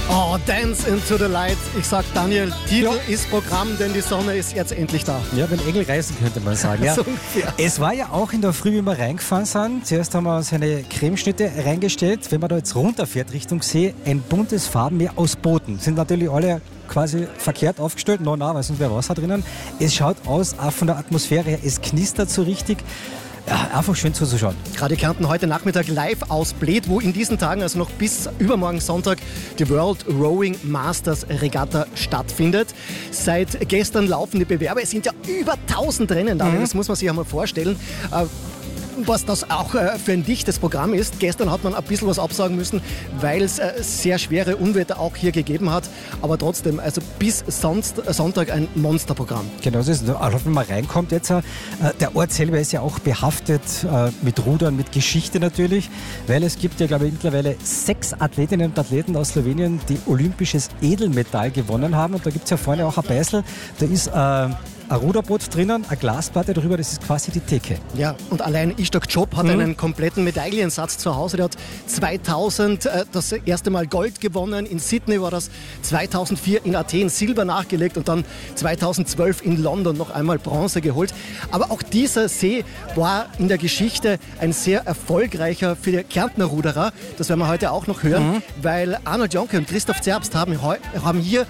Oh, Dance into the Light. Ich sag Daniel, Titel ist Programm, denn die Sonne ist jetzt endlich da. Ja, wenn Engel reisen, könnte man sagen. Ja. So ungefähr. Es war ja auch in der Früh, wie wir reingefahren sind. Zuerst haben wir uns eine Cremeschnitte reingestellt. Wenn man da jetzt runterfährt Richtung See, ein buntes Farbenmeer aus Booten. Sind natürlich alle quasi verkehrt aufgestellt. No, weil sonst wäre Wasser drinnen. Es schaut aus, auch von der Atmosphäre her, es knistert so richtig. Ja, einfach schön zuzuschauen. Radio Kärnten heute Nachmittag live aus Bled, wo in diesen Tagen, also noch bis übermorgen Sonntag, die World Rowing Masters Regatta stattfindet. Seit gestern laufen die Bewerber. Es sind ja über 1000 Rennen da. Das muss man sich einmal vorstellen. Was das auch für ein dichtes Programm ist. Gestern hat man ein bisschen was absagen müssen, weil es sehr schwere Unwetter auch hier gegeben hat. Aber trotzdem, also bis Sonntag ein Monsterprogramm. Genau so ist es. Also wenn man reinkommt jetzt, der Ort selber ist ja auch behaftet mit Rudern, mit Geschichte natürlich, weil es gibt ja, glaube ich, mittlerweile 6 Athletinnen und Athleten aus Slowenien, die olympisches Edelmetall gewonnen haben. Und da gibt es ja vorne auch ein Beisel, da ist ein Ruderboot drinnen, eine Glasplatte drüber, das ist quasi die Theke. Ja, und allein Ishtok Job hat einen kompletten Medaillensatz zu Hause. Der hat 2000 das erste Mal Gold gewonnen, in Sydney war das, 2004 in Athen Silber nachgelegt und dann 2012 in London noch einmal Bronze geholt. Aber auch dieser See war in der Geschichte ein sehr erfolgreicher für die Kärntner Ruderer. Das werden wir heute auch noch hören, weil Arnold Jonke und Christoph Zerbst haben hier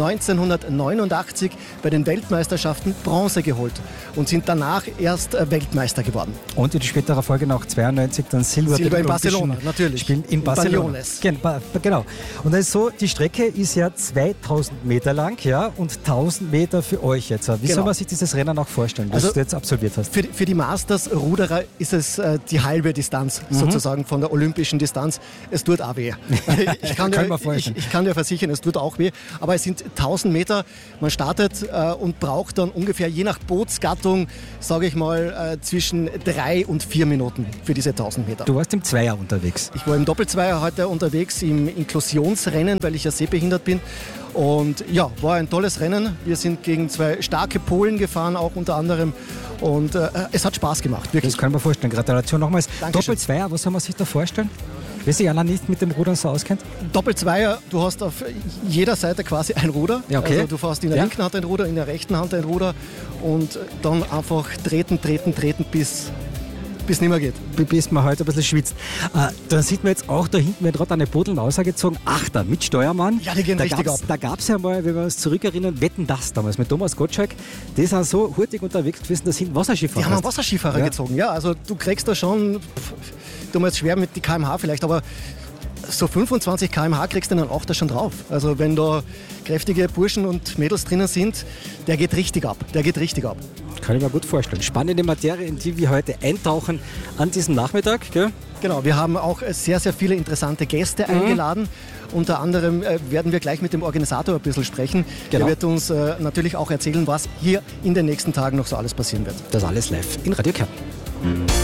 1989 bei den Weltmeisterschaften Bronze geholt und sind danach erst Weltmeister geworden. Und in späterer Folge nach 92 dann Silber in Barcelona, natürlich. Spielen in Barcelona. Genau. Und das ist so, die Strecke ist ja 2000 Meter lang, ja, und 1000 Meter für euch jetzt. Wie soll man sich dieses Rennen auch vorstellen, das du jetzt absolviert hast? Für die Masters-Ruderer ist es die halbe Distanz sozusagen von der olympischen Distanz. Es tut auch weh. Ich kann dir versichern, es tut auch weh. Aber es sind 1000 Meter. Man startet und braucht dann ungefähr je nach Bootsgattung, sage ich mal, zwischen 3 und 4 Minuten für diese 1000 Meter. Du warst im Zweier unterwegs. Ich war im Doppelzweier heute unterwegs, im Inklusionsrennen, weil ich ja sehbehindert bin. Und ja, war ein tolles Rennen. Wir sind gegen 2 starke Polen gefahren, auch unter anderem. Und es hat Spaß gemacht, wirklich. Das kann man vorstellen. Gratulation nochmals. Dankeschön. Doppelzweier, was soll man sich da vorstellen? Wer sich einer nicht mit dem Rudern so auskennt? Doppelzweier, du hast auf jeder Seite quasi ein Ruder. Ja, okay. Also du fährst in der linken Hand ein Ruder, in der rechten Hand ein Ruder und dann einfach treten, bis nicht mehr geht. Bis man heute ein bisschen schwitzt. Da sieht man jetzt auch da hinten, wird gerade eine Bodeln rausgezogen. Achter mit Steuermann. Ja, die gehen richtig ab. Da gab es ja mal, wenn wir uns zurückerinnern, Wetten, das damals mit Thomas Gottschalk. Die sind so hurtig unterwegs gewesen, dass hinten Wasserskifahrer. Die haben einen Wasserskifahrer gezogen, ja. Also du kriegst da schon, du musst schwer mit die kmh vielleicht, aber so 25 km/h kriegst du dann auch da schon drauf. Also wenn da kräftige Burschen und Mädels drinnen sind, der geht richtig ab. Kann ich mir gut vorstellen. Spannende Materie, in die wir heute eintauchen an diesem Nachmittag. Gell? Genau, wir haben auch sehr, sehr viele interessante Gäste eingeladen. Unter anderem werden wir gleich mit dem Organisator ein bisschen sprechen. Genau. Der wird uns natürlich auch erzählen, was hier in den nächsten Tagen noch so alles passieren wird. Das alles live in Radio Kärnten.